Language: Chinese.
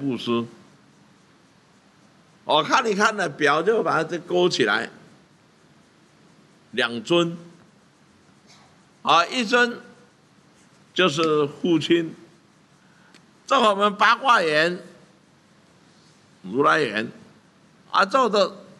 布施。我看一看呢，表就把它勾起来，两尊，一尊就是父亲，照我们八卦言、如来言，照着